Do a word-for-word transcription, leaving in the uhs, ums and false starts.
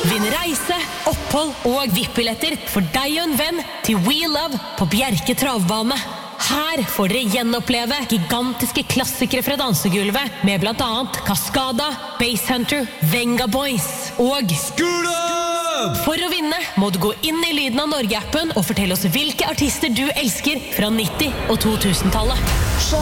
Vinn reise, opphold og V I P-billetter for deg og en venn til We Love på Bjerke travbane. Her får dere gjenoppleve gigantiske klassikere fra dansegulvet med blant annet Cascada, Basshunter, Venga Boys og Skole! For å vinne må du gå inn i Lyden av Norge-appen og fortelle oss hvilke artister du elsker fra nitti- og to tusen-tallet.